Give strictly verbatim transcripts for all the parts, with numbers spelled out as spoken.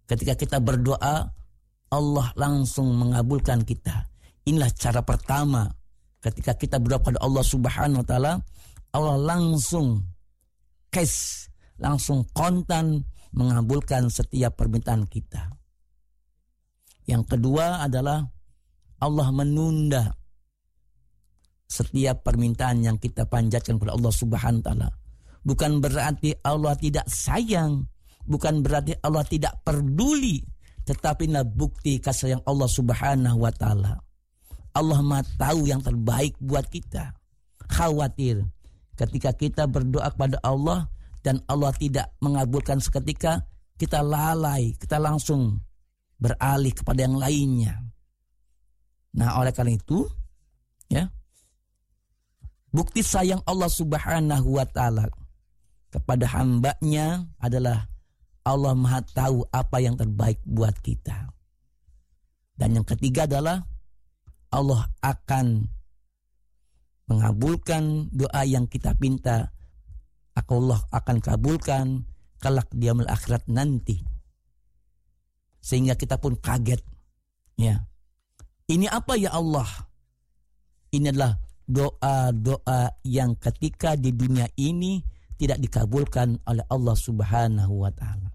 Ketika kita berdoa, Allah langsung mengabulkan kita. Inilah cara pertama. Ketika kita berdoa pada Allah Subhanahu wa taala, Allah langsung cash, langsung kontan mengabulkan setiap permintaan kita. Yang kedua adalah Allah menunda setiap permintaan yang kita panjatkan kepada Allah Subhanahu wa taala. Bukan berarti Allah tidak sayang, bukan berarti Allah tidak peduli, tetapi inilah bukti kasih sayang Allah Subhanahu wa taala. Allah Maha tahu yang terbaik buat kita. Khawatir ketika kita berdoa kepada Allah dan Allah tidak mengabulkan seketika, kita lalai, kita langsung beralih kepada yang lainnya. Nah, oleh karena itu, ya, bukti sayang Allah Subhanahu wa taala kepada hambanya adalah Allah Maha tahu apa yang terbaik buat kita. Dan yang ketiga adalah Allah akan mengabulkan doa yang kita pinta. Allah akan kabulkan kelak di yaumil akhirat nanti. Sehingga kita pun kaget. Ya. Ini apa ya Allah? Ini adalah doa-doa yang ketika di dunia ini tidak dikabulkan oleh Allah Subhanahu wa taala.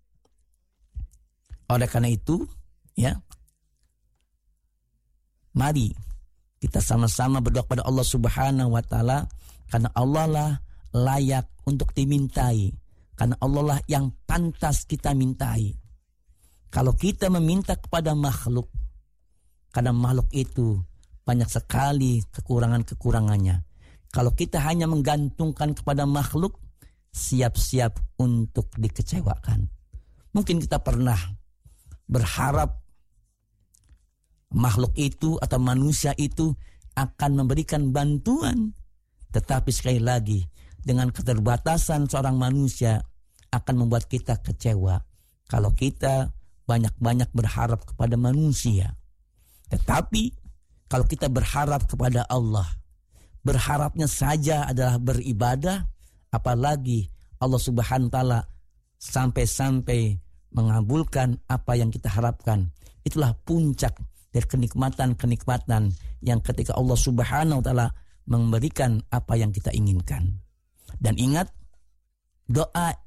Oleh karena itu, ya, mari kita sama-sama berdoa kepada Allah Subhanahu wa taala, karena Allah lah layak untuk dimintai, karena Allah lah yang pantas kita mintai. Kalau kita meminta kepada makhluk, karena makhluk itu banyak sekali kekurangan-kekurangannya. Kalau kita hanya menggantungkan kepada makhluk, siap-siap untuk dikecewakan. Mungkin kita pernah berharap makhluk itu atau manusia itu akan memberikan bantuan. Tetapi sekali lagi, dengan keterbatasan seorang manusia akan membuat kita kecewa. Kalau kita banyak-banyak berharap kepada manusia. Tetapi kalau kita berharap kepada Allah, berharapnya saja adalah beribadah, apalagi Allah Subhanahu wa taala sampai-sampai mengabulkan apa yang kita harapkan. Itulah puncak dari kenikmatan-kenikmatan yang ketika Allah Subhanahu wa taala memberikan apa yang kita inginkan. Dan ingat, doa